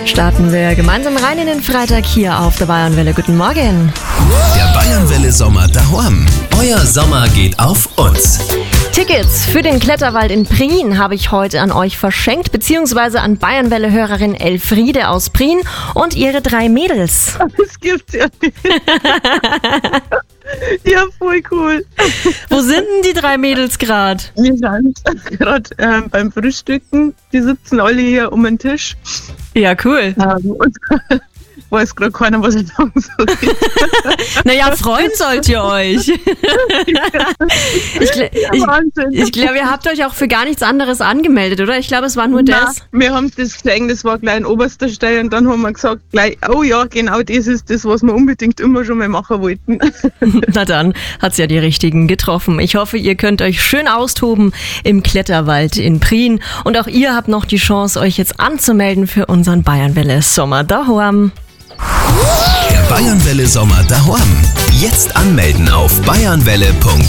Starten wir gemeinsam rein in den Freitag hier auf der Bayernwelle. Guten Morgen. Der Bayernwelle Sommer daheim. Euer Sommer geht auf uns. Tickets für den Kletterwald in Prien habe ich heute an euch verschenkt, beziehungsweise an Bayernwelle-Hörerin Elfriede aus Prien und ihre 3 Mädels. Das gibt's ja nicht. Ja, voll cool. Wo sind denn die 3 Mädels gerade? Wir sind gerade beim Frühstücken. Die sitzen alle hier um den Tisch. Ja, cool. Und weiß gerade keiner, was ich sagen soll. Naja, freuen sollt ihr euch. Ich glaube, ihr habt euch auch für gar nichts anderes angemeldet, oder? Ich glaube, es war nur das. Wir haben das gesehen, das war gleich an oberster Stelle und dann haben wir gesagt, gleich, oh ja, genau das ist das, was wir unbedingt immer schon mal machen wollten. Na dann hat's ja die Richtigen getroffen. Ich hoffe, ihr könnt euch schön austoben im Kletterwald in Prien und auch ihr habt noch die Chance, euch jetzt anzumelden für unseren Bayernwelle Sommer daheim. Der Bayernwelle Sommer daheim. Jetzt anmelden auf bayernwelle.at.